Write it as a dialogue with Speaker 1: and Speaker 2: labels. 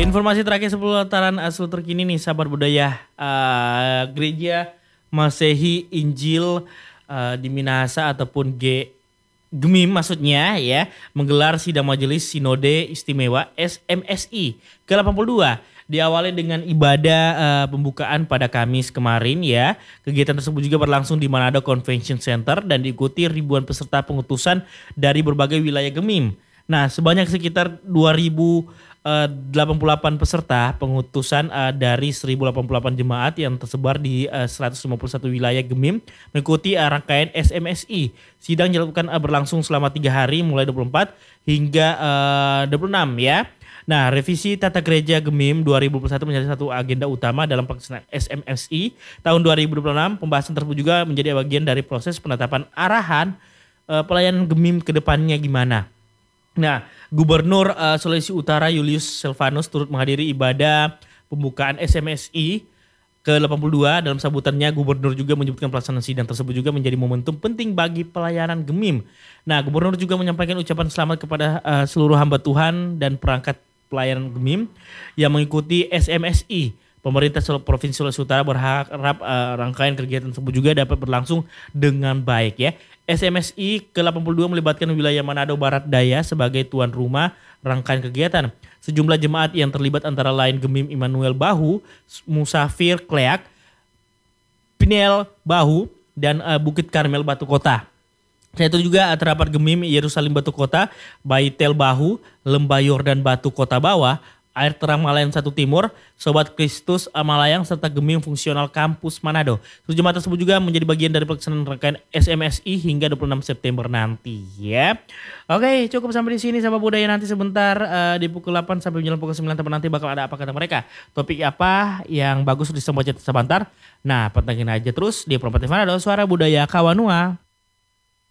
Speaker 1: Informasi terakhir seputaran asal terkini nih sahabat budaya. Gereja Masehi Injil di Minahasa ataupun Gemim maksudnya ya, menggelar sidang majelis Sinode Istimewa SMSI ke-82. Diawali dengan ibadah pembukaan pada Kamis kemarin ya. Kegiatan tersebut juga berlangsung di Manado Convention Center dan diikuti ribuan peserta pengutusan dari berbagai wilayah Gemim. Nah, sebanyak sekitar 2088 peserta pengutusan dari 1088 jemaat yang tersebar di 151 wilayah Gemim mengikuti rangkaian SMSI. Sidang dilakukan berlangsung selama 3 hari mulai 24 hingga 26 ya. Nah, revisi Tata Gereja Gemim 2021 menjadi satu agenda utama dalam pelaksanaan SMSI tahun 2026. Pembahasan tersebut juga menjadi bagian dari proses penetapan arahan pelayanan Gemim ke depannya gimana. Nah, Gubernur Sulawesi Utara Julius Silvanus turut menghadiri ibadah pembukaan SMSI ke-82. Dalam sambutannya, Gubernur juga menyebutkan pelaksanaan sidang tersebut juga menjadi momentum penting bagi pelayanan Gemim. Nah, Gubernur juga menyampaikan ucapan selamat kepada seluruh hamba Tuhan dan perangkat pelayanan Gemim yang mengikuti SMSI. Pemerintah Provinsi Sulawesi Utara berharap rangkaian kegiatan tersebut juga dapat berlangsung dengan baik ya. SMSI ke-82 melibatkan wilayah Manado Barat Daya sebagai tuan rumah rangkaian kegiatan. Sejumlah jemaat yang terlibat antara lain Gemim Immanuel Bahu, Musafir Kleak, Pinel Bahu, dan Bukit Karmel Batu Kota. Selain itu juga terdapat Gemim Yerusalem Batu Kota, Baitel Bahu, Lembah Yordan Batu Kota Bawah, Air Terang Malayang 1 Timur, Sobat Kristus Malayang, serta Gemim Fungsional Kampus Manado. Jemaat tersebut juga menjadi bagian dari pelaksanaan rangkaian SMSI hingga 26 September nanti ya. Oke, cukup sampai di sini sahabat budaya. Nanti sebentar di pukul 8 sampai menjelang pukul 9 nanti bakal ada apa kata mereka. Topik apa yang bagus disampaikan sebentar. Nah, pantengin aja terus di Properti Manado, Suara Budaya Kawanua.